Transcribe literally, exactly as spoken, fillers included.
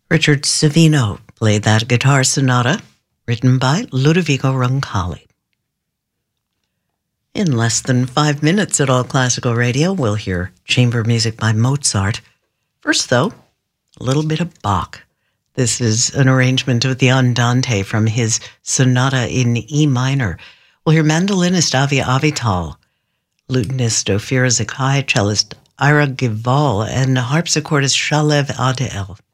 Richard Savino played that guitar sonata written by Ludovico Roncalli. In less than five minutes at All Classical Radio, we'll hear chamber music by Mozart. First, though, a little bit of Bach. This is an arrangement of the Andante from his Sonata in E minor. We'll hear mandolinist Avi Avital, lutenist Ophira Zakai, cellist Ira Gival, and harpsichordist Shalev Adel.